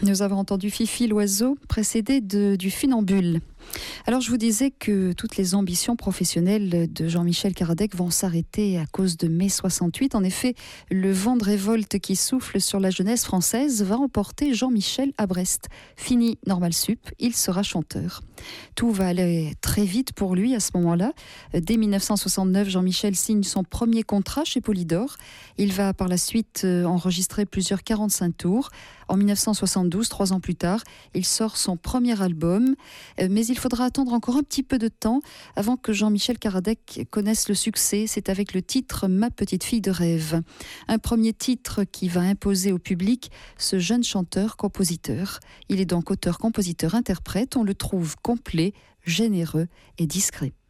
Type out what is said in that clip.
Nous avons entendu Fifi l'oiseau précédé du funambule. Alors je vous disais que toutes les ambitions professionnelles de Jean-Michel Karadec vont s'arrêter à cause de mai 68. En effet, le vent de révolte qui souffle sur la jeunesse française va emporter Jean-Michel à Brest. Fini Normal Sup, il sera chanteur. Tout va aller très vite pour lui à ce moment-là. Dès 1969, Jean-Michel signe son premier contrat chez Polydor. Il va par la suite enregistrer plusieurs 45 tours. En 1972, 3 ans plus tard, il sort son premier album, mais il faudra attendre encore un petit peu de temps avant que Jean-Michel Karadec connaisse le succès. C'est avec le titre « Ma petite fille de rêve ». Un premier titre qui va imposer au public ce jeune chanteur-compositeur. Il est donc auteur-compositeur-interprète. On le trouve complet, généreux et discret.